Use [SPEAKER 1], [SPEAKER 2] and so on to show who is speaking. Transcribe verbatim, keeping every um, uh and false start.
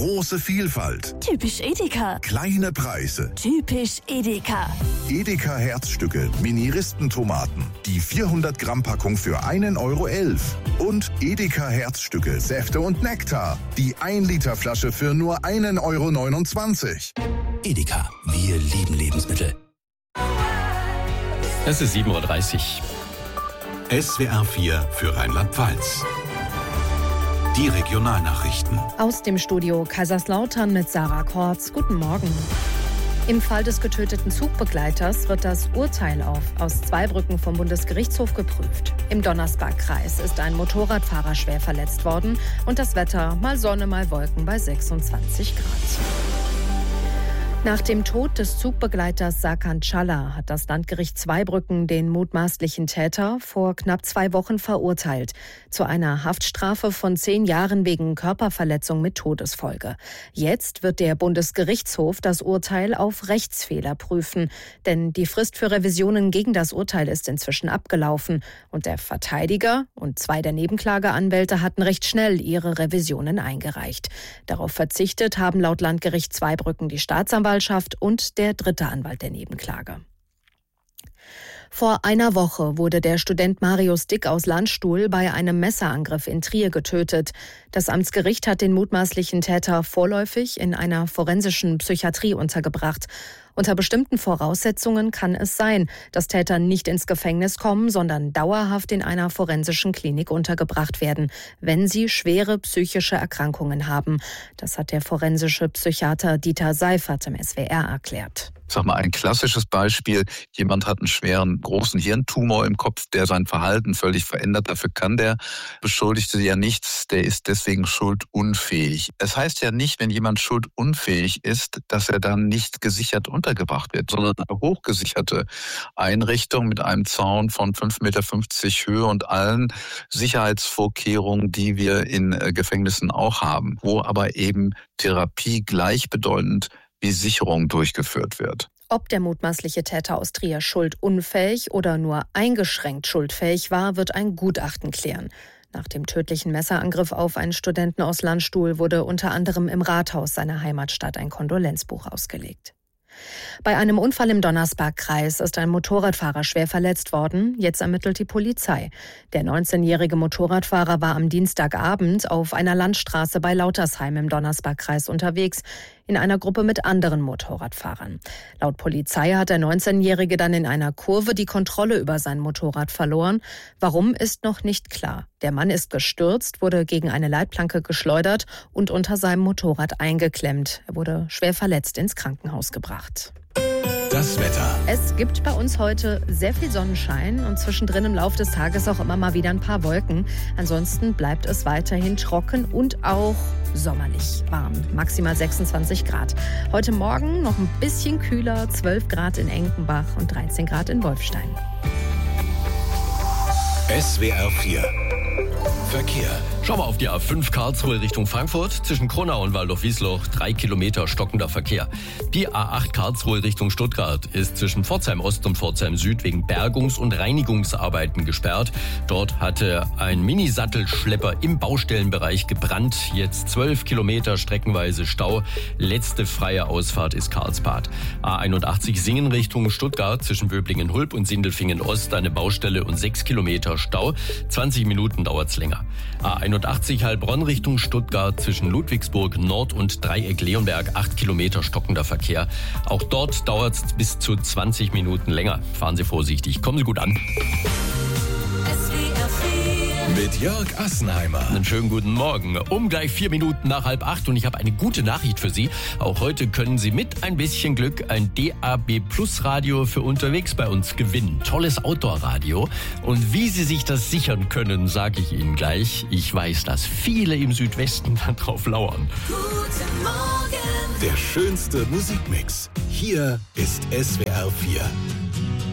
[SPEAKER 1] Große Vielfalt.
[SPEAKER 2] Typisch Edeka.
[SPEAKER 1] Kleine Preise.
[SPEAKER 2] Typisch Edeka.
[SPEAKER 1] Edeka Herzstücke, Mini-Ristentomaten. Die vierhundert Gramm Packung für einen Euro elf. Und Edeka Herzstücke, Säfte und Nektar. Die ein Liter Flasche für nur einen Euro neunundzwanzig.
[SPEAKER 3] Edeka, wir lieben Lebensmittel.
[SPEAKER 4] Es ist sieben Uhr dreißig.
[SPEAKER 5] S W R vier für Rheinland-Pfalz. Die Regionalnachrichten.
[SPEAKER 6] Aus dem Studio Kaiserslautern mit Sarah Kortz. Guten Morgen. Im Fall des getöteten Zugbegleiters wird das Urteil auf aus Zweibrücken vom Bundesgerichtshof geprüft. Im Donnersbergkreis ist ein Motorradfahrer schwer verletzt worden und das Wetter mal Sonne, mal Wolken bei sechsundzwanzig Grad. Nach dem Tod des Zugbegleiters Serkan Çalla hat das Landgericht Zweibrücken den mutmaßlichen Täter vor knapp zwei Wochen verurteilt. Zu einer Haftstrafe von zehn Jahren wegen Körperverletzung mit Todesfolge. Jetzt wird der Bundesgerichtshof das Urteil auf Rechtsfehler prüfen. Denn die Frist für Revisionen gegen das Urteil ist inzwischen abgelaufen. Und der Verteidiger und zwei der Nebenklageanwälte hatten recht schnell ihre Revisionen eingereicht. Darauf verzichtet haben laut Landgericht Zweibrücken die Staatsanwaltschaft und der dritte Anwalt der Nebenklage. Vor einer Woche wurde der Student Marius Dick aus Landstuhl bei einem Messerangriff in Trier getötet. Das Amtsgericht hat den mutmaßlichen Täter vorläufig in einer forensischen Psychiatrie untergebracht. Unter bestimmten Voraussetzungen kann es sein, dass Täter nicht ins Gefängnis kommen, sondern dauerhaft in einer forensischen Klinik untergebracht werden, wenn sie schwere psychische Erkrankungen haben. Das hat der forensische Psychiater Dieter Seifert im S W R erklärt.
[SPEAKER 7] Ich sag mal, ein klassisches Beispiel, jemand hat einen schweren, großen Hirntumor im Kopf, der sein Verhalten völlig verändert. Dafür kann der Beschuldigte ja nichts, der ist deswegen schuldunfähig. Es heißt ja nicht, wenn jemand schuldunfähig ist, dass er dann nicht gesichert untergebracht wird, sondern eine hochgesicherte Einrichtung mit einem Zaun von fünf Komma fünfzig Meter Höhe und allen Sicherheitsvorkehrungen, die wir in Gefängnissen auch haben, wo aber eben Therapie gleichbedeutend wie Sicherung durchgeführt wird.
[SPEAKER 6] Ob der mutmaßliche Täter aus Trier schuldunfähig oder nur eingeschränkt schuldfähig war, wird ein Gutachten klären. Nach dem tödlichen Messerangriff auf einen Studenten aus Landstuhl wurde unter anderem im Rathaus seiner Heimatstadt ein Kondolenzbuch ausgelegt. Bei einem Unfall im Donnersbergkreis ist ein Motorradfahrer schwer verletzt worden. Jetzt ermittelt die Polizei. Der neunzehnjährige Motorradfahrer war am Dienstagabend auf einer Landstraße bei Lautersheim im Donnersbergkreis unterwegs, in einer Gruppe mit anderen Motorradfahrern. Laut Polizei hat der neunzehnjährige dann in einer Kurve die Kontrolle über sein Motorrad verloren. Warum, ist noch nicht klar. Der Mann ist gestürzt, wurde gegen eine Leitplanke geschleudert und unter seinem Motorrad eingeklemmt. Er wurde schwer verletzt ins Krankenhaus gebracht.
[SPEAKER 5] Das Wetter.
[SPEAKER 6] Es gibt bei uns heute sehr viel Sonnenschein und zwischendrin im Laufe des Tages auch immer mal wieder ein paar Wolken. Ansonsten bleibt es weiterhin trocken und auch sommerlich warm. Maximal sechsundzwanzig Grad. Heute Morgen noch ein bisschen kühler, zwölf Grad in Enkenbach und dreizehn Grad in Wolfstein.
[SPEAKER 5] S W R vier Verkehr.
[SPEAKER 4] Schauen wir auf die A fünf Karlsruhe Richtung Frankfurt. Zwischen Kronau und Waldorf-Wiesloch drei Kilometer stockender Verkehr. Die A acht Karlsruhe Richtung Stuttgart ist zwischen Pforzheim Ost und Pforzheim Süd wegen Bergungs- und Reinigungsarbeiten gesperrt. Dort hatte ein Mini-Sattelschlepper im Baustellenbereich gebrannt. Jetzt zwölf Kilometer streckenweise Stau. Letzte freie Ausfahrt ist Karlsbad. A einundachtzig Singen Richtung Stuttgart zwischen Böblingen-Hulb und Sindelfingen Ost eine Baustelle und sechs Kilometer Stau. zwanzig Minuten dauert's länger. A einundachtzig Heilbronn Richtung Stuttgart zwischen Ludwigsburg Nord und Dreieck Leonberg acht Kilometer stockender Verkehr. Auch dort dauert es bis zu zwanzig Minuten länger. Fahren Sie vorsichtig. Kommen Sie gut an.
[SPEAKER 5] Mit Jörg Assenheimer.
[SPEAKER 4] Einen schönen guten Morgen. Um gleich vier Minuten nach halb acht und ich habe eine gute Nachricht für Sie. Auch heute können Sie mit ein bisschen Glück ein D A B Plus Radio für unterwegs bei uns gewinnen. Tolles Outdoor-Radio. Und wie Sie sich das sichern können, sage ich Ihnen gleich. Ich weiß, dass viele im Südwesten darauf lauern.
[SPEAKER 2] Guten Morgen.
[SPEAKER 5] Der schönste Musikmix. Hier ist S W R vier.